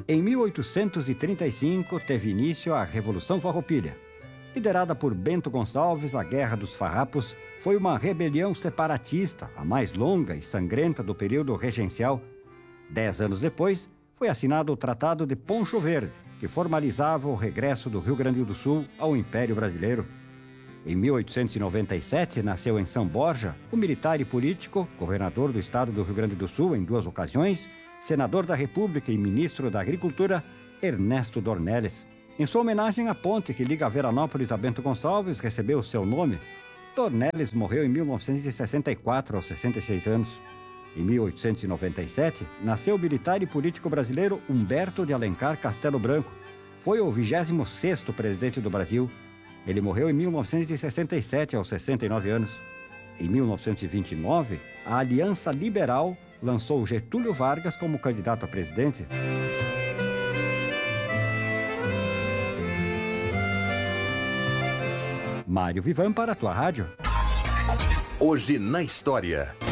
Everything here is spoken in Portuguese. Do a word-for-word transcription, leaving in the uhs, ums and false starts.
Em mil oitocentos e trinta e cinco, teve início a Revolução Farroupilha. Liderada por Bento Gonçalves, a Guerra dos Farrapos foi uma rebelião separatista, a mais longa e sangrenta do período regencial. Dez anos depois, foi assinado o Tratado de Poncho Verde, que formalizava o regresso do Rio Grande do Sul ao Império Brasileiro. Em mil oitocentos e noventa e sete, nasceu em São Borja o militar e político, governador do estado do Rio Grande do Sul em duas ocasiões, senador da República e ministro da Agricultura, Ernesto Dornelles. Em sua homenagem, a ponte que liga Veranópolis a Bento Gonçalves recebeu seu nome. Dornelles morreu em mil novecentos e sessenta e quatro, aos sessenta e seis anos. Em mil oitocentos e noventa e sete, nasceu o militar e político brasileiro Humberto de Alencar Castelo Branco. Foi o vigésimo sexto presidente do Brasil. Ele morreu em mil novecentos e sessenta e sete, aos sessenta e nove anos. Em mil novecentos e vinte e nove, a Aliança Liberal lançou Getúlio Vargas como candidato a presidente. Mário Vivan para a tua rádio. Hoje na história.